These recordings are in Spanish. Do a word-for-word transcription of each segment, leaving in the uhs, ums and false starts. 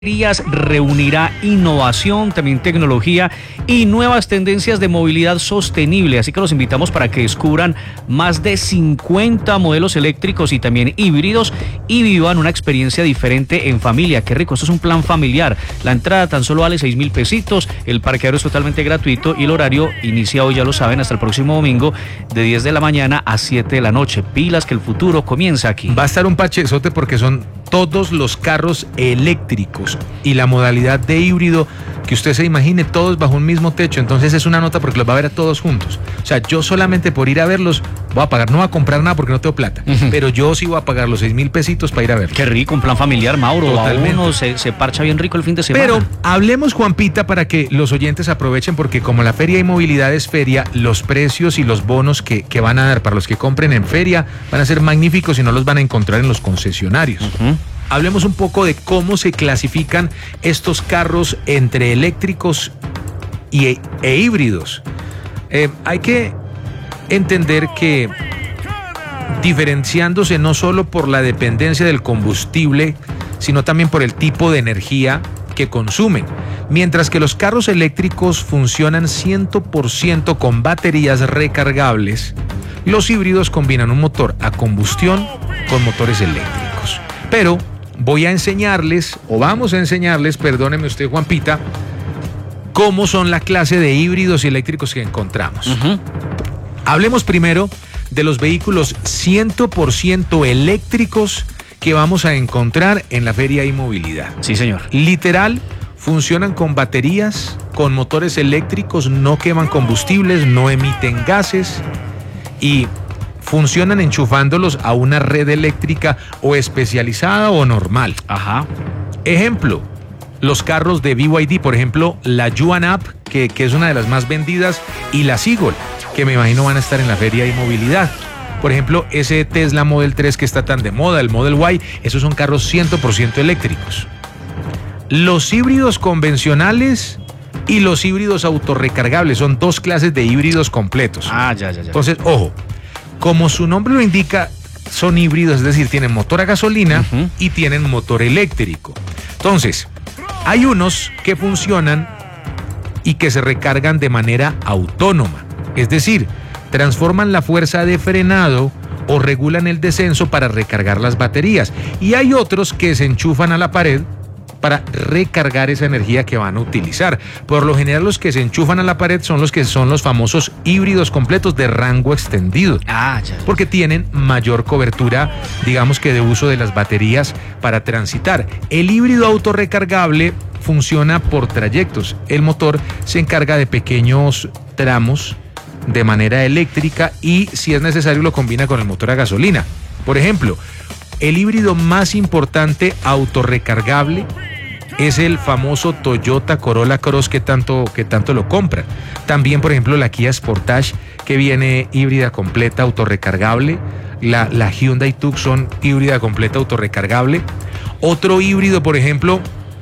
Reunirá innovación, también tecnología y nuevas tendencias de movilidad sostenible, así que los invitamos para que descubran más de cincuenta modelos eléctricos y también híbridos y vivan una experiencia diferente en familia. Qué rico, esto es un plan familiar. La entrada tan solo vale seis mil pesitos, el parqueadero es totalmente gratuito y el horario inicia hoy, ya lo saben, hasta el próximo domingo de diez de la mañana a siete de la noche. Pilas que el futuro comienza aquí. Va a estar un pachezote porque son todos los carros eléctricos y la modalidad de híbrido que usted se imagine, todos bajo un mismo techo. Entonces es una nota porque los va a ver a todos juntos. O sea, yo solamente por ir a verlos voy a pagar, no voy a comprar nada porque no tengo plata, uh-huh. pero yo sí voy a pagar los seis mil pesitos para ir a verlos. Qué rico, un plan familiar, Mauro. Totalmente. Uno se, se parcha bien rico el fin de semana. Pero hablemos, Juanpita, para que los oyentes aprovechen, porque como la Feria de Movilidad es feria, los precios y los bonos que, que van a dar para los que compren en feria van a ser magníficos y no los van a encontrar en los concesionarios. Uh-huh. Hablemos un poco de cómo se clasifican estos carros entre eléctricos y, e híbridos. Eh, hay que entender que diferenciándose no solo por la dependencia del combustible, sino también por el tipo de energía que consumen. Mientras que los carros eléctricos funcionan cien por ciento con baterías recargables, los híbridos combinan un motor a combustión con motores eléctricos. Pero voy a enseñarles, o vamos a enseñarles, perdóneme usted, Juanpita, cómo son la clase de híbridos y eléctricos que encontramos. Uh-huh. Hablemos primero de los vehículos cien por ciento eléctricos que vamos a encontrar en la Feria de Movilidad. Sí, señor. Literal, funcionan con baterías, con motores eléctricos, no queman combustibles, no emiten gases y funcionan enchufándolos a una red eléctrica o especializada o normal. Ajá. Ejemplo, los carros de B Y D, por ejemplo, la Yuan-Up, que, que es una de las más vendidas, y la Seagull, que me imagino van a estar en la Feria de Movilidad. Por ejemplo, ese Tesla Model tres que está tan de moda, el Model Y, esos son carros cien por ciento eléctricos. Los híbridos convencionales y los híbridos autorrecargables son dos clases de híbridos completos. Ah, ya, ya, ya. Entonces, ojo, como su nombre lo indica, son híbridos, es decir, tienen motor a gasolina uh-huh. y tienen motor eléctrico. Entonces, hay unos que funcionan y que se recargan de manera autónoma, es decir, transforman la fuerza de frenado o regulan el descenso para recargar las baterías. Y hay otros que se enchufan a la pared para recargar esa energía que van a utilizar. Por lo general, los que se enchufan a la pared son los que son los famosos híbridos completos de rango extendido. Ah, ya. Porque tienen mayor cobertura, digamos que de uso de las baterías para transitar. El híbrido autorrecargable funciona por trayectos. El motor se encarga de pequeños tramos de manera eléctrica y, si es necesario, lo combina con el motor a gasolina. Por ejemplo, el híbrido más importante autorrecargable es el famoso Toyota Corolla Cross que tanto, que tanto lo compran. También, por ejemplo, la Kia Sportage, que viene híbrida completa autorrecargable. La, la Hyundai Tucson, híbrida completa autorrecargable. Otro híbrido, por ejemplo,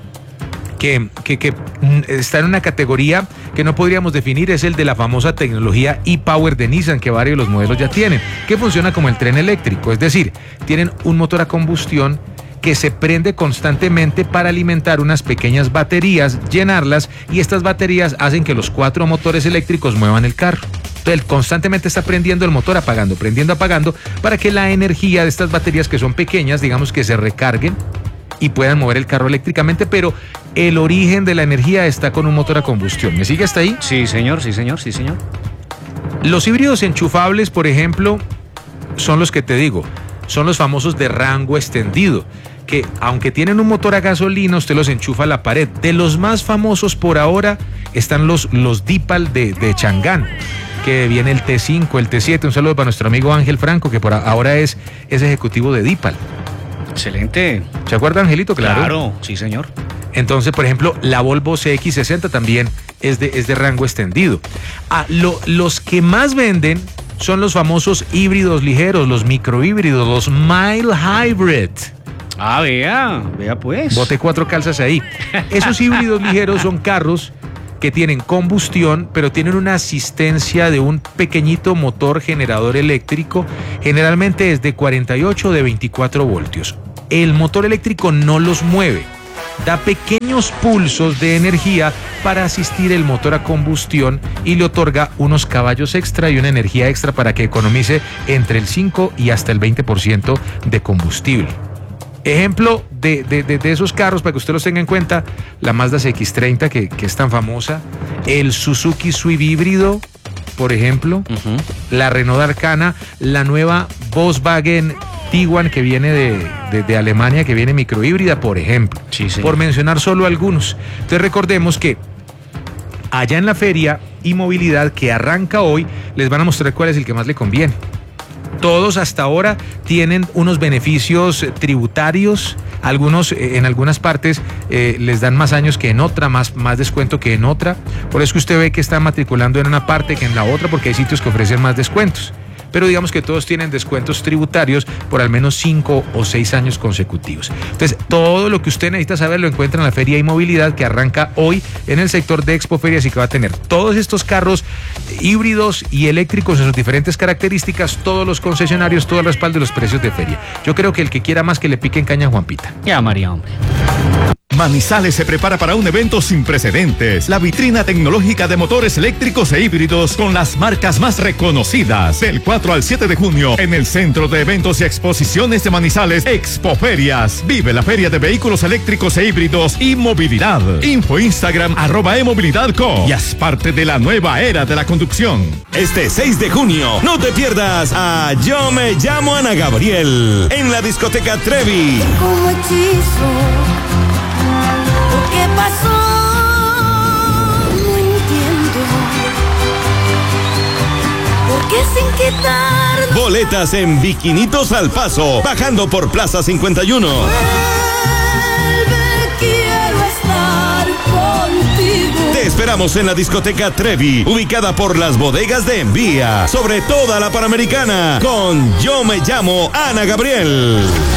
que, que, que está en una categoría que no podríamos definir, es el de la famosa tecnología e-Power de Nissan, que varios de los modelos ya tienen, que funciona como el tren eléctrico, es decir, tienen un motor a combustión que se prende constantemente para alimentar unas pequeñas baterías, llenarlas, y estas baterías hacen que los cuatro motores eléctricos muevan el carro. Entonces, constantemente está prendiendo el motor, apagando, prendiendo, apagando, para que la energía de estas baterías, que son pequeñas, digamos, que se recarguen y puedan mover el carro eléctricamente, pero el origen de la energía está con un motor a combustión. ¿Me sigue hasta ahí? Sí, señor, sí, señor, sí, señor. Los híbridos enchufables, por ejemplo, son los que te digo, son los famosos de rango extendido, que aunque tienen un motor a gasolina, usted los enchufa a la pared. De los más famosos por ahora están los, los Dipal de, de Chang'an, que viene el T cinco, el T siete. Un saludo para nuestro amigo Ángel Franco, que por ahora es, es ejecutivo de Dipal. Excelente. ¿Se acuerda, Angelito? Claro. Claro, sí, señor. Entonces, por ejemplo, la Volvo C X sesenta también es de, es de rango extendido. Ah, lo, los que más venden son los famosos híbridos ligeros, los microhíbridos, los mild hybrid. Ah, vea, vea pues. Bote cuatro calzas ahí. Esos híbridos ligeros son carros que tienen combustión, pero tienen una asistencia de un pequeñito motor generador eléctrico, generalmente es de cuarenta y ocho o de veinticuatro voltios. El motor eléctrico no los mueve, da pequeños pulsos de energía para asistir el motor a combustión y le otorga unos caballos extra y una energía extra para que economice entre el cinco y hasta el veinte por ciento de combustible. Ejemplo de, de, de, de esos carros, para que usted los tenga en cuenta, la Mazda C X treinta, que, que es tan famosa, el Suzuki Swift híbrido, por ejemplo, uh-huh. la Renault Arcana, la nueva Volkswagen Tiguan que viene de, de, de Alemania, que viene microhíbrida, por ejemplo, sí, sí. por mencionar solo algunos. Entonces recordemos que allá en la feria y movilidad que arranca hoy, les van a mostrar cuál es el que más le conviene. Todos hasta ahora tienen unos beneficios tributarios, algunos eh, en algunas partes eh, les dan más años que en otra, más, más descuento que en otra. Por eso que usted ve que están matriculando en una parte que en la otra, porque hay sitios que ofrecen más descuentos. Pero digamos que todos tienen descuentos tributarios por al menos cinco o seis años consecutivos. Entonces, todo lo que usted necesita saber lo encuentra en la Feria y Movilidad, que arranca hoy en el sector de Expo Ferias y que va a tener todos estos carros híbridos y eléctricos en sus diferentes características, todos los concesionarios, todo el respaldo de los precios de feria. Yo creo que el que quiera más que le pique en caña, Juanpita. Ya, María, hombre. Manizales se prepara para un evento sin precedentes. La vitrina tecnológica de motores eléctricos e híbridos con las marcas más reconocidas. Del cuatro al siete de junio en el Centro de Eventos y Exposiciones de Manizales, Expo Ferias. Vive la feria de vehículos eléctricos e híbridos y movilidad. Info Instagram arroba eMobilidad Co. Y haz parte de la nueva era de la conducción. Este seis de junio, no te pierdas a Yo Me Llamo Ana Gabriel en la discoteca Trevi. Como hechizo. ¿Qué pasó? No entiendo. ¿Por qué sin quitar? Boletas en Bikinitos al Paso, bajando por Plaza cincuenta y uno. Vuelve, quiero estar contigo. Te esperamos en la discoteca Trevi, ubicada por las bodegas de Envía, sobre toda la Panamericana, con Yo Me Llamo Ana Gabriel.